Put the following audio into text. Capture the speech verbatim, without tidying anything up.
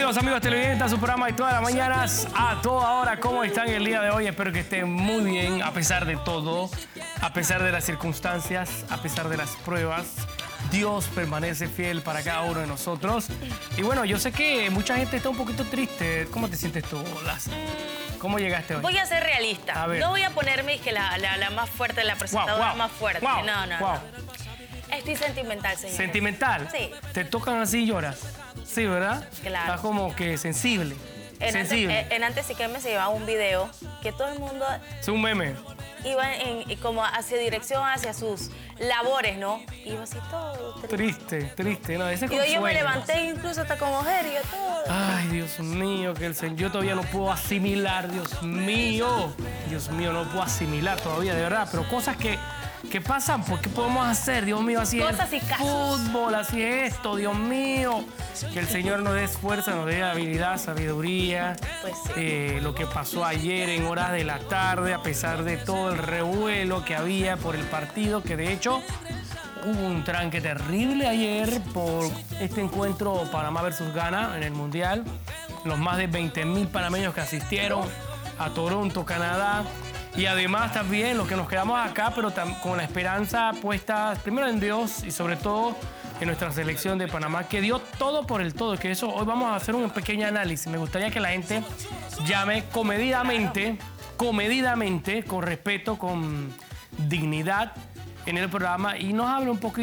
Bienvenidos amigos televidentes a su programa y todas las mañanas a toda hora. ¿Cómo están el día de hoy? Espero que estén muy bien a pesar de todo, a pesar de las circunstancias, a pesar de las pruebas. Dios permanece fiel para cada uno de nosotros. Y bueno, yo sé que mucha gente está un poquito triste. ¿Cómo te sientes tú, Laza? ¿Cómo llegaste hoy? Voy a ser realista. A ver. No voy a ponerme que la, la, la más fuerte, la presentadora Wow, wow, más fuerte. wow, no, no, wow. no. Estoy sentimental, señor. ¿Sentimental? Sí. ¿Te tocan así y lloras? Sí, ¿verdad? Claro. Estás como que sensible. En sensible. antes, en antes sí que me se llevaba un video que todo el mundo Es un meme. iba en, como hacia dirección hacia sus labores, ¿no? Iba así todo triste. Triste, triste. No, ese Y hoy yo me consuelo. levanté incluso hasta con ojerio, todo. Ay, Dios mío, que el Señor, yo todavía no puedo asimilar, Dios mío. Dios mío, no puedo asimilar todavía, de verdad. Pero cosas que, que pasan, ¿por qué podemos hacer? Dios mío, así Cosas es y casos. fútbol, así es esto, Dios mío. Que el Señor nos dé fuerza, nos dé habilidad, sabiduría. Pues sí. Eh, lo que pasó ayer en horas de la tarde, a pesar de todo el revuelo que había por el partido, que de hecho hubo un tranque terrible ayer por este encuentro Panamá versus Ghana en el Mundial. Los más de veinte mil panameños que asistieron a Toronto, Canadá. Y además también los que nos quedamos acá, pero con la esperanza puesta primero en Dios y sobre todo en nuestra selección de Panamá, que dio todo por el todo. Que eso hoy vamos a hacer un pequeño análisis. Me gustaría que la gente llame comedidamente, comedidamente, con respeto, con dignidad en el programa y nos hable un poquito